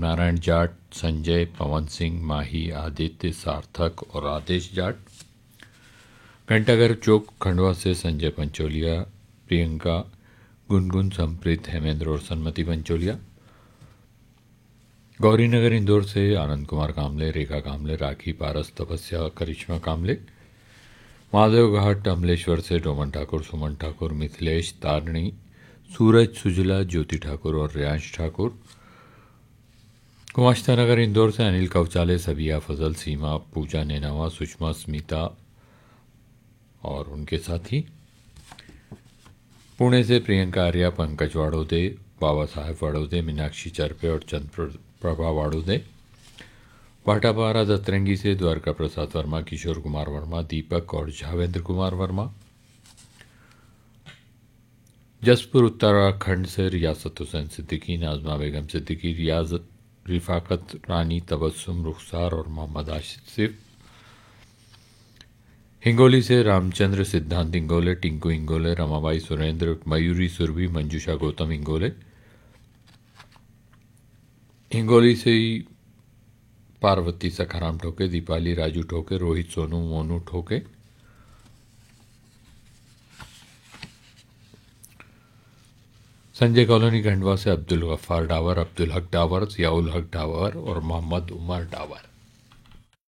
नारायण जाट, संजय, पवन सिंह, माही, आदित्य, सार्थक और आदेश जाट। घंटाघर चौक खंडवा से संजय पंचोलिया, प्रियंका, गुनगुन, संप्रीत, हेमेंद्र और सन्मति पंचोलिया। गौरीनगर इंदौर से आनंद कुमार कामले, रेखा कामले, राखी, पारस, तपस्या, करिश्मा कामले। महादेव घाट अमलेश्वर से डोमन ठाकुर, सुमन ठाकुर, मिथिलेश, तारणी, सूरज, सुजला, ज्योति ठाकुर और रियांश ठाकुर। कुमाश्ता नगर इंदौर से अनिल कौचाले, सबिया, फजल, सीमा, पूजा नेनावा, सुषमा, स्मिता और उनके साथी। पुणे से प्रियंका आर्या, पंकज वाड़ोदे, बाबा साहेब वाड़ोदे, मीनाक्षी चरपे और चंद्र प्रभा वाड़ोदे। भाटापारा दतरंगी से द्वारका प्रसाद वर्मा, किशोर कुमार वर्मा, दीपक और झावेंद्र कुमार वर्मा। जसपुर उत्तराखंड से रियासत हुसैन सिद्दीकी, नाजमा बेगम सिद्दीकी, रियाज, रिफाकत रानी, तबस्सुम, रुखसार और मोहम्मद आसिफ। हिंगोली से रामचंद्र, सिद्धांत इंगोले, टिंकू इंगोले, रमाबाई सुरेंद्र, मयूरी सुरभि, मंजूषा गौतम इंगोले। हिंगोली से ही पार्वती सखाराम ठोके, दीपाली राजू ठोके, रोहित सोनू मोनू ठोके। संजय कॉलोनी खंडवा से अब्दुल गफ्फार डावर, अब्दुल हक डावर, जियाउल हक डावर और मोहम्मद उमर डावर।